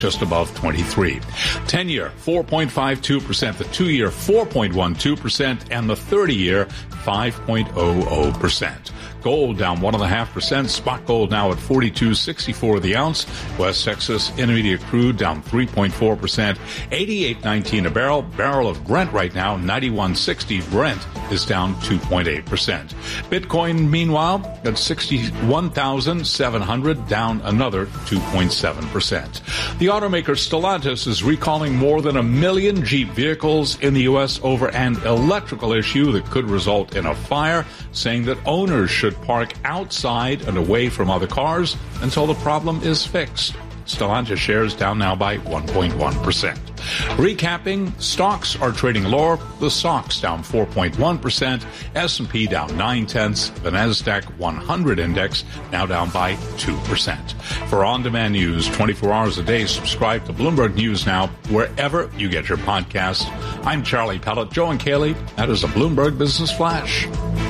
just above 23. 10-year, 4.52%, the 2-year, 4.12%, and the 30-year, 5.00%. Gold down 1.5%. Spot gold now at $42.64 the ounce. West Texas Intermediate crude down 3.4%. $88.19 a barrel. Barrel of Brent right now, $91.60. Brent is down 2.8%. Bitcoin, meanwhile, at 61,700, down another 2.7%. The automaker Stellantis is recalling more than 1 million Jeep vehicles in the U.S. over an electrical issue that could result in a fire, saying that owners should park outside and away from other cars until the problem is fixed. Stellantis shares down now by 1.1%. Recapping, stocks are trading lower. The SOX down 4.1%. S&P down 0.9. The NASDAQ 100 index now down by 2%. For on-demand news 24 hours a day, subscribe to Bloomberg News Now wherever you get your podcasts. I'm Charlie Pellet. Joe and Kaylee, that is a Bloomberg Business Flash.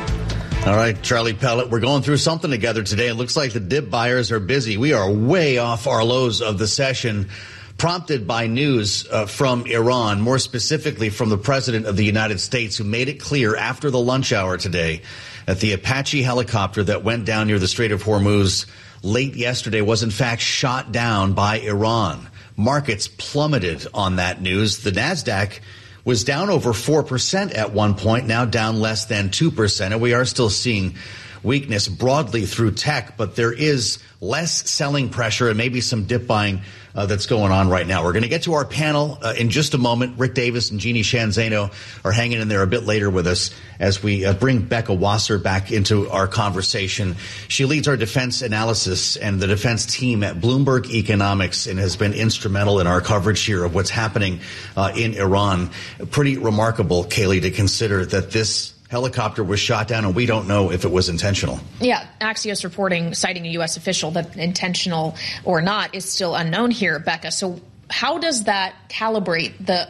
All right, Charlie Pellet, we're going through something together today. It looks like the dip buyers are busy. We are way off our lows of the session, prompted by news from Iran, more specifically from the President of the United States, who made it clear after the lunch hour today that the Apache helicopter that went down near the Strait of Hormuz late yesterday was in fact shot down by Iran. Markets plummeted on that news. The NASDAQ was down over 4% at one point, now down less than 2%. And we are still seeing weakness broadly through tech, but there is less selling pressure and maybe some dip buying that's going on right now. We're going to get to our panel in just a moment. Rick Davis and Jeannie Sheehan Zaino are hanging in there a bit later with us as we bring Becca Wasser back into our conversation. She leads our defense analysis and the defense team at Bloomberg Economics and has been instrumental in our coverage here of what's happening in Iran. Pretty remarkable, Kaylee, to consider that this helicopter was shot down, and we don't know if it was intentional. Yeah, Axios reporting, citing a U.S. official, that intentional or not is still unknown here, Becca. So how does that calibrate the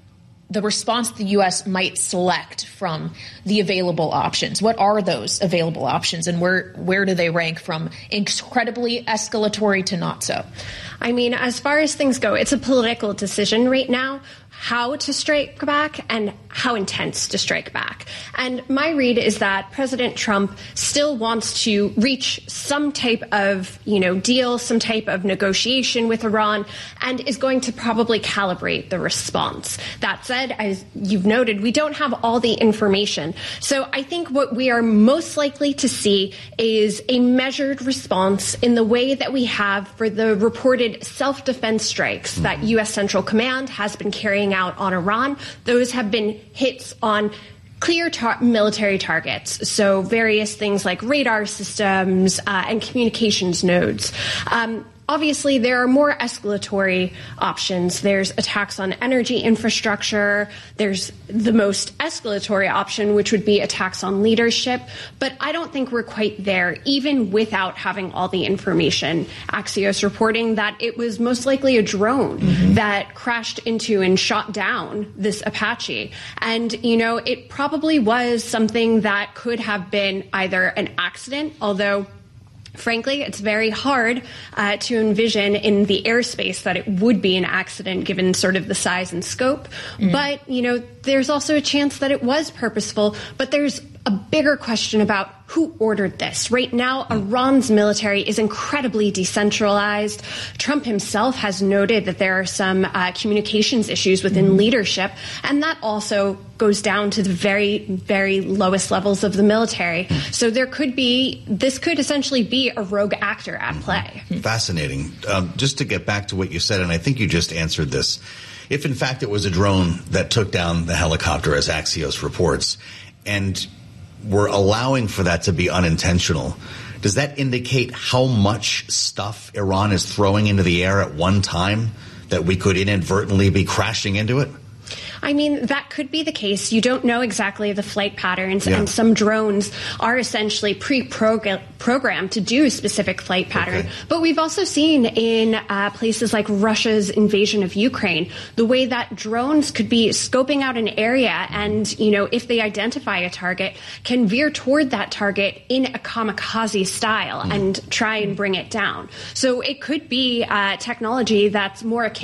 response the U.S. might select from the available options? What are those available options, and where do they rank from incredibly escalatory to not so? I mean, as far as things go, it's a political decision right now how to strike back and how intense to strike back. And my read is that President Trump still wants to reach some type of, deal, some type of negotiation with Iran, and is going to probably calibrate the response. That said, as you've noted, we don't have all the information. So I think what we are most likely to see is a measured response in the way that we have for the reported self-defense strikes that U.S. Central Command has been carrying out on Iran. Those have been hits on clear military targets, so various things like radar systems and communications nodes. Obviously, there are more escalatory options. There's attacks on energy infrastructure. There's the most escalatory option, which would be attacks on leadership. But I don't think we're quite there, even without having all the information. Axios reporting that it was most likely a drone that crashed into and shot down this Apache. And, it probably was something that could have been either an accident, although frankly, it's very hard to envision in the airspace that it would be an accident given sort of the size and scope. But, there's also a chance that it was purposeful. But there's a bigger question about who ordered this. Right now, Iran's military is incredibly decentralized. Trump himself has noted that there are some communications issues within leadership, and that also goes down to the very, very lowest levels of the military. So this could essentially be a rogue actor at play. Fascinating. Just to get back to what you said, and I think you just answered this. If, in fact, it was a drone that took down the helicopter, as Axios reports, and we're allowing for that to be unintentional, does that indicate how much stuff Iran is throwing into the air at one time that we could inadvertently be crashing into it? I mean, that could be the case. You don't know exactly the flight patterns, and some drones are essentially pre-programmed to do a specific flight pattern. Okay. But we've also seen in places like Russia's invasion of Ukraine, the way that drones could be scoping out an area and, if they identify a target, can veer toward that target in a kamikaze style and try and bring it down. So it could be technology that's more akin